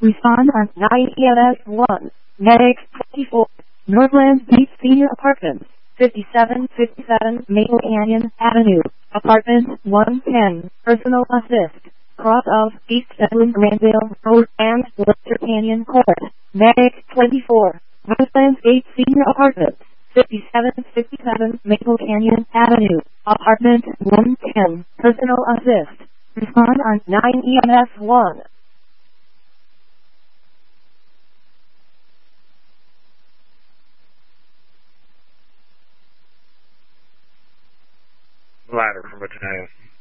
Respond on 9 EMS 1. Medic 24. Northland Beach Senior Apartments. 5757 Maple Canyon Avenue. Apartment 110. Personal assist. Cross of East Edmund Granville Road and Lester Canyon Court. Medic 24. Northland Beach Senior Apartments. 5757 Maple Canyon Avenue. Apartment 110. Personal assist. Respond on 9 EMS 1. Ladder from Virginia.